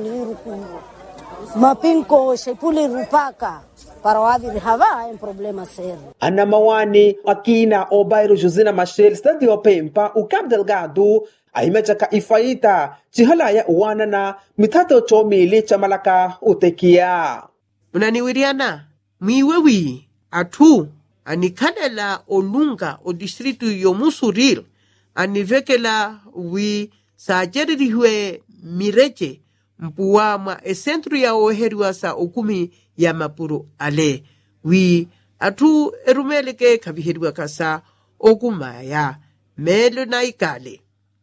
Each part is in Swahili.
Mapinko shepuli rupaka para wadhiri hava en problema sério. Ana mawani akina o bairro Josina Machel stadi o Pempa o Cabo Delgado aimecha ka ifaita chihalaya uwana na mitato chomili chamalaka utekia. Unaniwiriana miwewi atu anikadela olunga o distritu yomusuril anivekela wi sajerihwe mireche mpuwa ma esentru ya oherwa sa okumi ya mapuru ale wi atu erumeleke kabiherwa kasa okumaya melo na ikale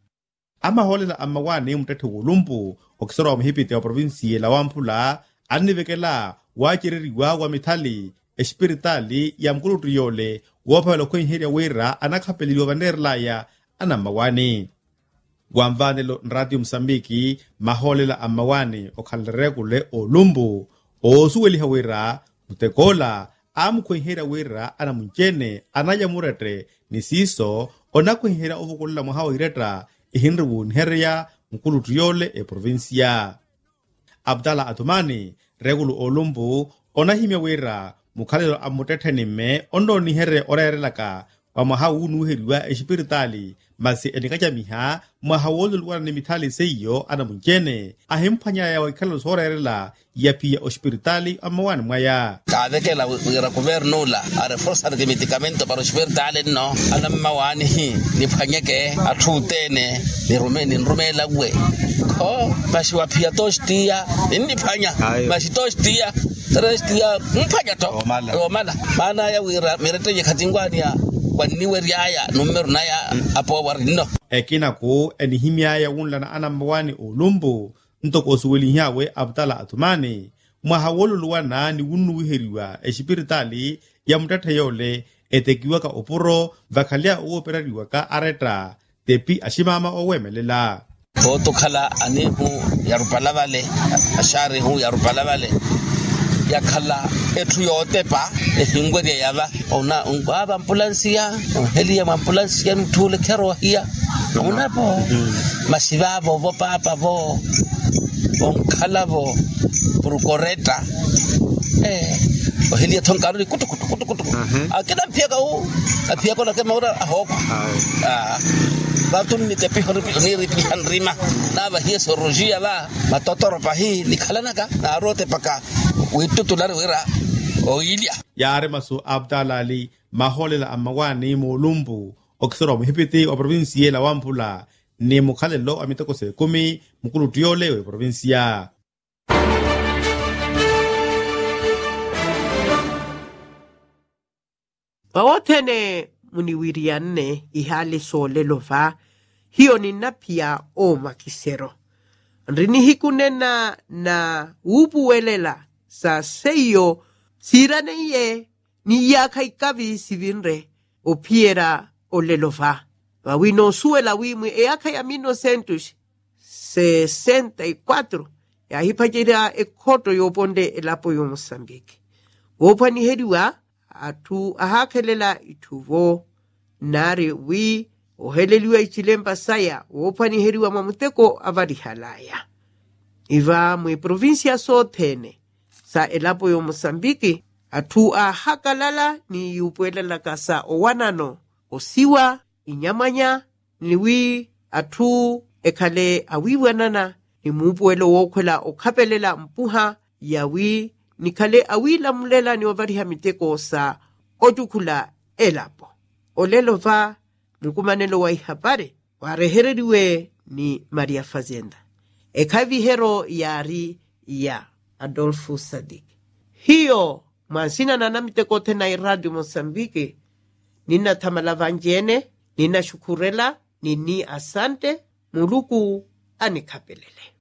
ama holela amawani mtete wolumpu okisoro mhipite wa provinsi la Wampula anivekela wachiririwa wa mitali espiritali ya mkulutu yole wapawelo kwenye wera anakapeliliwa banderlaya anamawani Guamvanelo Radio Msambiki maholela amawani okhalrekule olumbu osuweli hawera mutekola amkwenhera wera anamunchene anayamurete nisiso onakwenhera ovukulela muhawo ireta ihinriwu nhereya mkulutu yole e provincia Abdallah Atumani regulu olumbu onahimya wera mukhalelo amutethenime ondo nihere orerelaka wa mahawu nuheriwa espiritali masi enikachamiha mahawolo luwana ni mithali seiyo ana munchene ahimphanya ya wakhala sorerela ya pia hospitali amawani mwaya kadekela wira gobernula a reforzar de medicamento para hospitali no ana mawani hi ni phanyeke athutene ni rumela we ko basi wa pia tostia ni phanya basi tostia restia mphanya to omala mana ya wira merete yekhatingwani ya kwaniwe riaya numero naya apo warino ekina ko enihimya ya unlana anambawani olumbu ntoko suweli nyawe Abdallah Atumani mahawolo luwana ni unuheriwa espiritali ya mtathe yole etekiwa ka opuro vakhalia uoperariwa ka areta tepi ashimama owemelela boto khala anehu yarupalabale ashari hu yarupalabale yakhala ethu yotepa ehingwe yaba ona ungaba ambulancia helia ambulancia mthule kero hiya unapo masibabo bo papa bo onkhalabo procoreta helia thonkaru kutu akena phiaka u phiaka na kemaura ahoko batun ni tepi ni ripihanrima na ba hiya sorojia ba matotoro pa hi likhalanaka na rote paka witutular wira oilia yare maso Abdallah Ali maholela amawani molumbu okisoro mhipiti wa provinsi la Wampula ni mukhalelo amitoko se 10 mukulutu yole we provinsia bawothene muniwiriane ihali solelova hiyo ni napia o makisero nrini hikunena na ubuwelela sa seyo sirane ye ni yakaikavi sivinre o piera o lelova wawino suela wimwe e akaya 1964 ya hipajira ekoto yoponde elapo yo Mozambique wopani heriwa atu ahakelela ituvo nare wi oheleliwa ichilemba saya wopani heriwa mamuteko avarihalaya iva mwe provincia sothene sa elapo yo Mozambique atu ahakalala ni yupuelela kasa owanano osiwa inyamanya niwi atu ekhale awiwanana ni mupuelo wokhwela okhapelela mpuha yawi nikhale awila mulela ni ovariha miteko sa ojukhula elapo olelova mukumanelo wa ihapare warehereriwe ni Maria Fazenda ekhavihero yari ya Adolfo Sadik hiyo mwansina na miteko tena Radio Mozambique nina tamalavanjene nina shukurela nini asante muluku anikapelele